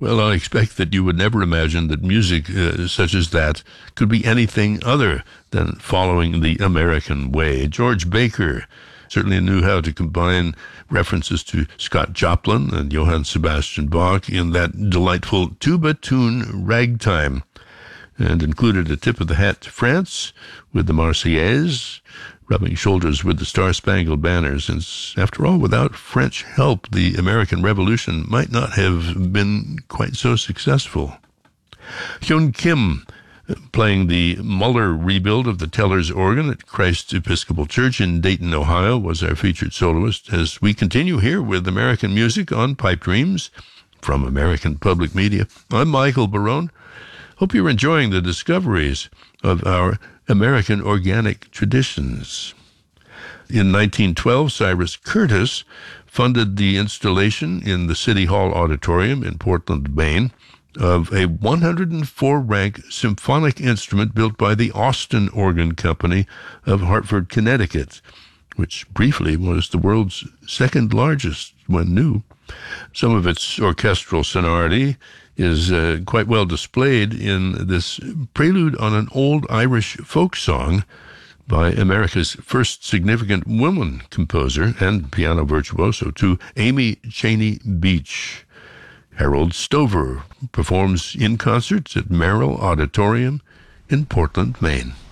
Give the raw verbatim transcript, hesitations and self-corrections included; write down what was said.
Well, I expect that you would never imagine that music uh, such as that could be anything other than following the American way. George Baker certainly knew how to combine references to Scott Joplin and Johann Sebastian Bach in that delightful tuba tune Ragtime, and included a tip of the hat to France with the Marseillaise, rubbing shoulders with the Star-Spangled Banner, since, after all, without French help, the American Revolution might not have been quite so successful. Hyun Kim, playing the Muller rebuild of the Tellers organ at Christ Episcopal Church in Dayton, Ohio, was our featured soloist, as we continue here with American music on Pipe Dreams from American Public Media. I'm Michael Barone. Hope you're enjoying the discoveries of our American organic traditions. In nineteen twelve, Cyrus Curtis funded the installation in the City Hall Auditorium in Portland, Maine, of a one hundred four rank symphonic instrument built by the Austin Organ Company of Hartford, Connecticut, which briefly was the world's second largest when new. Some of its orchestral sonority is uh, quite well displayed in this prelude on an old Irish folk song by America's first significant woman composer and piano virtuoso, to Amy Cheney Beach. Harold Stover performs in concert at Merrill Auditorium in Portland, Maine.